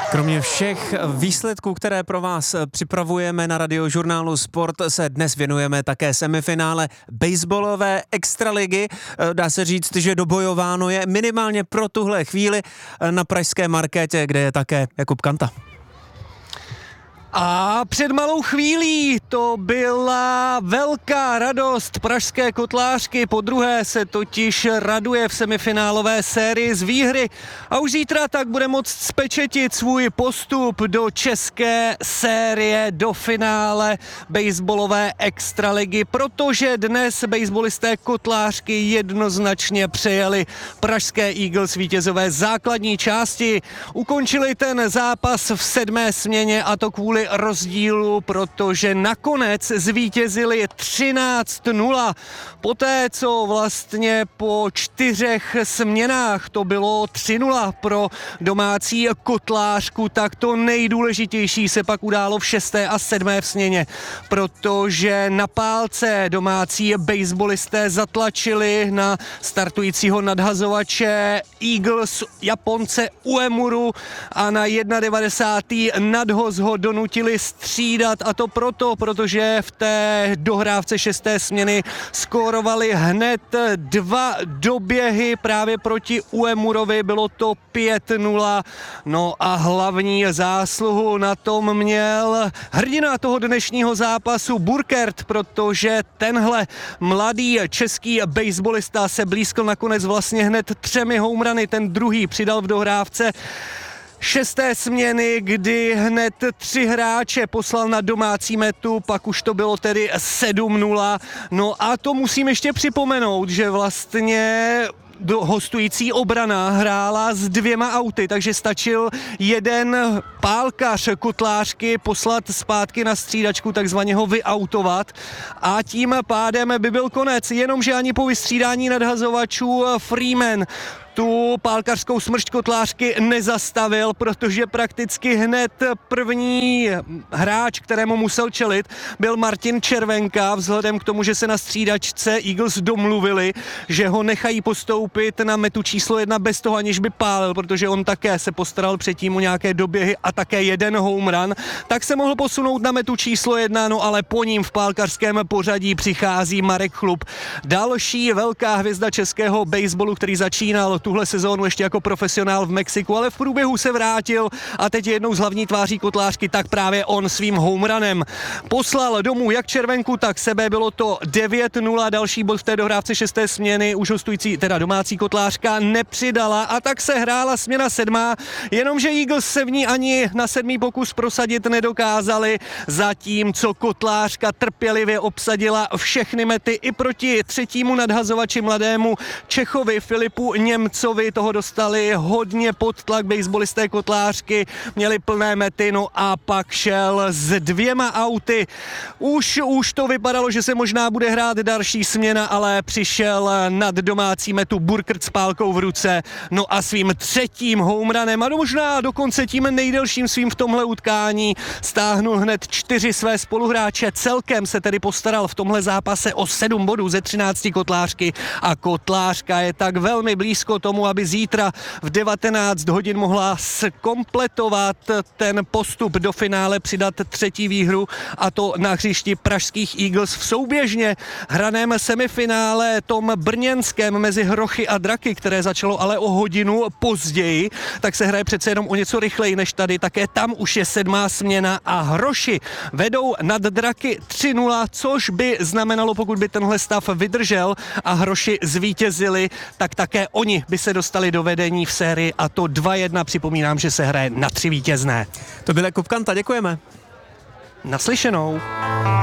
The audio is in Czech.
Kromě všech výsledků, které pro vás připravujeme na Radiožurnálu Sport, se dnes věnujeme také semifinále baseballové extraligy. Dá se říct, že dobojováno je minimálně pro tuhle chvíli na pražské markétě, kde je také Jakub Kanta. A před malou chvílí to byla velká radost pražské kotlářky. Podruhé se totiž raduje v semifinálové sérii z výhry a už zítra tak bude moct spečetit svůj postup do české série, do finále baseballové extraligy, protože dnes baseballisté kotlářky jednoznačně přejeli pražské Eagles vítězové základní části. Ukončili ten zápas v 7. směně a to kvůli rozdílu, protože nakonec zvítězili 13-0. Poté, co vlastně po 4 směnách to bylo 3-0 pro domácí kotlářku, tak to nejdůležitější se pak událo v 6. a 7. směně, protože na pálce domácí baseballisté zatlačili na startujícího nadhazovače Eagles Japonce Uemuru a na 91. nadhoz ho donutili střídat, a to protože v té dohrávce 6. směny skórovali hned 2 doběhy právě proti Uemurovi, bylo to 5-0. No a hlavní zásluhu na tom měl hrdina toho dnešního zápasu Burkert, protože tenhle mladý český baseballista se blízkl nakonec vlastně hned 3 homerany, ten druhý přidal v dohrávce 6. směny, kdy hned 3 hráče poslal na domácí metu, pak už to bylo tedy 7-0. No a to musím ještě připomenout, že vlastně hostující obrana hrála s 2 auty, takže stačil jeden pálkař kotlářky poslat zpátky na střídačku, takzvaně ho vyautovat a tím pádem by byl konec, jenomže ani po vystřídání nadhazovačů Freeman tu pálkařskou smršť kotlářky nezastavil, protože prakticky hned první hráč, kterému musel čelit, byl Martin Červenka, vzhledem k tomu, že se na střídačce Eagles domluvili, že ho nechají postoupit na metu číslo 1 bez toho, aniž by pálil, protože on také se postaral předtím o nějaké doběhy a také jeden home run, tak se mohl posunout na metu číslo 1, no ale po ním v pálkařském pořadí přichází Marek Chlup, další velká hvězda českého baseballu, který začínal tuhle sezónu ještě jako profesionál v Mexiku, ale v průběhu se vrátil a teď je jednou z hlavní tváří kotlářky, tak právě on svým homeranem poslal domů jak Červenku, tak sebe, bylo to 9-0, další bod v té dohrávce 6. směny, už hostující, teda domácí kotlářka nepřidala a tak se hrála směna 7, jenomže Eagles se v ní ani na 7. pokus prosadit nedokázali, zatímco kotlářka trpělivě obsadila všechny mety i proti 3. nadhazovači mladému Čechovi Filipu Němcovi, toho dostali hodně pod tlak baseballisté kotlářky, měli plné mety, no a pak šel s 2 auty. Už to vypadalo, že se možná bude hrát další směna, ale přišel nad domácí metu Burkert s pálkou v ruce, no a svým 3. homeranem a možná dokonce tím nejdelším svým v tomhle utkání stáhnul hned 4 své spoluhráče. Celkem se tedy postaral v tomhle zápase o 7 bodů ze 13 kotlářky a kotlářka je tak velmi blízko tomu, aby zítra v 19 hodin mohla zkompletovat ten postup do finále, přidat 3. výhru, a to na hřišti pražských Eagles v souběžně hraném semifinále tom brněnském mezi Hrochy a Draky, které začalo ale o hodinu později, tak se hraje přece jenom o něco rychleji než tady, také tam už je 7. směna a Hroši vedou nad Draky 3-0, což by znamenalo, pokud by tenhle stav vydržel a Hroši zvítězili, tak také oni by se dostali do vedení v sérii, a to 2-1. Připomínám, že se hraje na 3 vítězné. To byl Jakub Kanta, děkujeme. Naslyšenou.